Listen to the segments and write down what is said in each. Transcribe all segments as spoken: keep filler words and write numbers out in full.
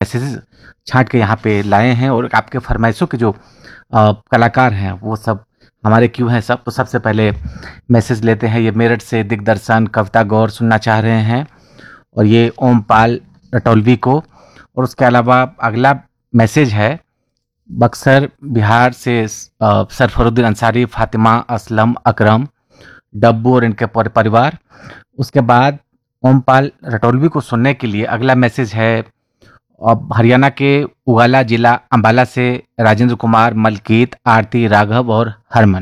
Messages छांट के यहाँ पे लाए हैं और आपके फरमाइशों के जो अ, कलाकार हैं वो सब हमारे क्यों हैं सब। तो सबसे पहले मैसेज लेते हैं, ये मेरठ से दिग्दर्शन कविता गौर सुनना चाह रहे हैं और ये ओमपाल रटौलवी को। और उसके अलावा अगला मैसेज है बक्सर बिहार से अ, सरफरुद्दीन अंसारी, फातिमा असलम, अकरम, डब्बू और इनके पर- परिवार। उसके बाद ओमपाल रटौलवी को सुनने के लिए अगला मैसेज है अब हरियाणा के उगाला जिला अंबाला से राजेंद्र कुमार, मलकीत, आरती, राघव और हरमन।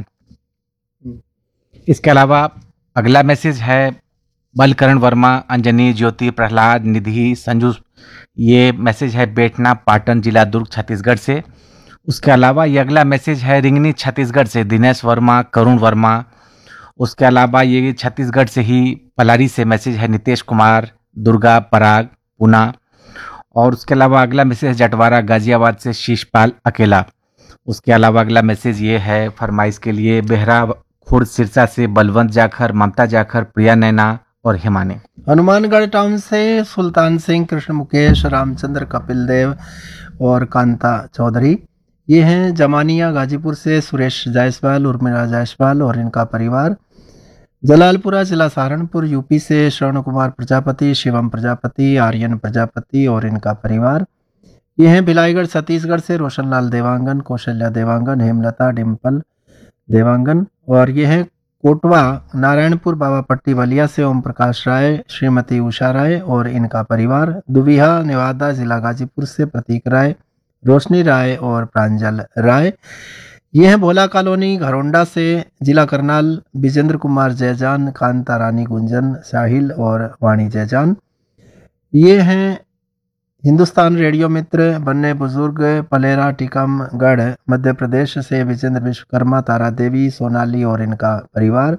इसके अलावा अगला मैसेज है बलकरण वर्मा, अंजनी, ज्योति, प्रहलाद, निधि, संजू। ये मैसेज है बेटना, पाटन जिला दुर्ग छत्तीसगढ़ से। उसके अलावा ये अगला मैसेज है रिंगनी छत्तीसगढ़ से दिनेश वर्मा, करुण वर्मा। उसके अलावा ये छत्तीसगढ़ से ही पलारी से मैसेज है नितेश कुमार, दुर्गा, पराग, पूना। और उसके अलावा अगला मैसेज जटवारा गाजियाबाद से शीशपाल अकेला। उसके अलावा अगला मैसेज ये है फरमाइश के लिए बेहरा खुर्द सिरसा से बलवंत जाखर, ममता जाखर, प्रिया नैना और हिमाने। हनुमानगढ़ टाउन से सुल्तान सिंह, कृष्ण मुकेश, रामचंद्र, कपिल देव और कांता चौधरी। ये हैं जमानिया गाजीपुर से सुरेश जायसवाल, उर्मिला जायसवाल और इनका परिवार। जलालपुरा जिला सहारनपुर यूपी से श्रवण कुमार प्रजापति, शिवम प्रजापति, आर्यन प्रजापति और इनका परिवार। ये हैं भिलाईगढ़ छत्तीसगढ़ से रोशनलाल देवांगन, कौशल्या देवांगन, हेमलता, डिम्पल देवांगन। और ये हैं कोटवा नारायणपुर बाबापट्टी बलिया से ओम प्रकाश राय, श्रीमती उषा राय और इनका परिवार। दुबिहा नेवादा जिला गाजीपुर से प्रतीक राय, रोशनी राय और प्रांजल राय। ये हैं भोला कॉलोनी घरोंडा से जिला करनाल विजेंद्र कुमार जयजान, कांता रानी गुंजन, साहिल और वाणी जयजान। ये हैं हिंदुस्तान रेडियो मित्र बन्ने बुजुर्ग पलेरा टीकमगढ़ मध्य प्रदेश से विजेंद्र विश्वकर्मा, तारा देवी, सोनाली और इनका परिवार।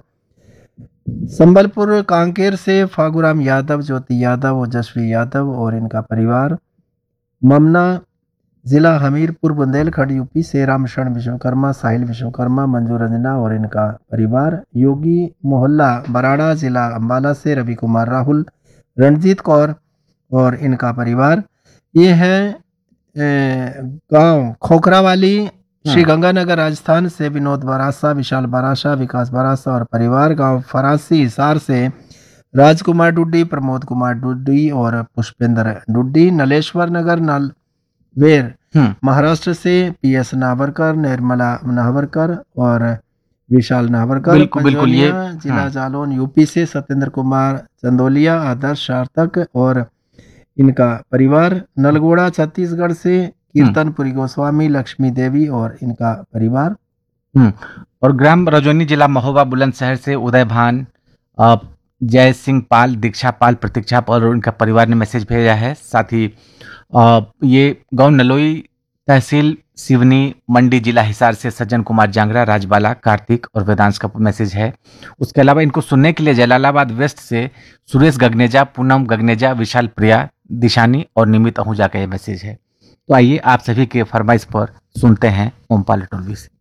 संबलपुर कांकेर से फागुराम यादव, ज्योति यादव, ओजस्वी यादव और इनका परिवार। ममना जिला हमीरपुर बुंदेलखंड यूपी से रामशरण विश्वकर्मा, साहिल विश्वकर्मा, मंजू रंजना और इनका परिवार। योगी मोहल्ला बराड़ा जिला अंबाला से रवि कुमार राहुल, रणजीत कौर और इनका परिवार। ये है गांव खोखरावाली श्री गंगानगर राजस्थान से विनोद बरासा, विशाल बरासा, विकास बरासा और परिवार। गांव फरासी हिसार से राजकुमार डुड्डी, प्रमोद कुमार डुड्डी और पुष्पेंद्र डुड्डी। नलेश्वर नगर नल वेर महाराष्ट्र से पी एस नावरकर, निर्मला नावरकर और विशाल नावरकर। बिल्कुल बिल्कुल ये जिला जालौन यूपी से सत्येंद्र कुमार चंदोलिया, आदर्श सार्थक और इनका परिवार। नलगोड़ा छत्तीसगढ़ से कीर्तनपुरी गोस्वामी, लक्ष्मी देवी और इनका परिवार। और ग्राम रजौनी जिला महोबा बुलंदशहर से उदय भान, जय सिंह पाल, दीक्षा पाल, प्रतीक्षा पाल और उनका परिवार ने मैसेज भेजा है। साथ ही आ, ये गांव नलोई तहसील सिवनी मंडी जिला हिसार से सज्जन कुमार जांगरा, राजबाला, कार्तिक और वेदांश का मैसेज है। उसके अलावा इनको सुनने के लिए जलालाबाद वेस्ट से सुरेश गगनेजा, पूनम गगनेजा, विशाल प्रिया, दिशानी और निमित आहूजा का ये मैसेज है। तो आइए आप सभी के फरमाइश पर सुनते हैं ओमपाल रटौलवी से।